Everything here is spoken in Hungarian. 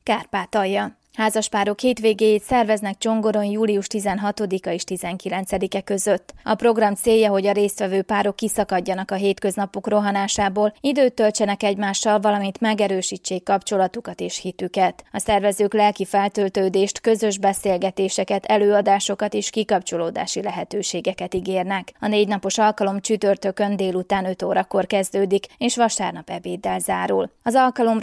Kárpátalja. Házaspárok hétvégéjét szerveznek Csongoron július 16-a és 19-e között. A program célja, hogy a résztvevő párok kiszakadjanak a hétköznapok rohanásából, időt töltsenek egymással, valamint megerősítsék kapcsolatukat és hitüket. A szervezők lelki feltöltődést, közös beszélgetéseket, előadásokat és kikapcsolódási lehetőségeket ígérnek. A 4 napos alkalom csütörtökön délután 5 órakor kezdődik, és vasárnap ebéddel zárul. Az alkalomról